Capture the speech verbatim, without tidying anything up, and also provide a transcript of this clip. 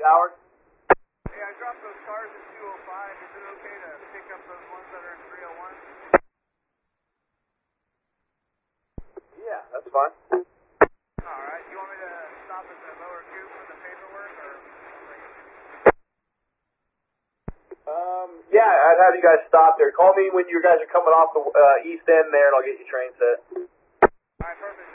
Howard? Hey, I dropped those cars at two oh five. Is it okay to pick up those ones that are in three oh one? Yeah, that's fine. Alright, you want me to stop at the lower coop for the paperwork, or? Um, yeah, I'd have you guys stop there. Call me when you guys are coming off the uh, east end there, and I'll get you train set. Alright, perfect.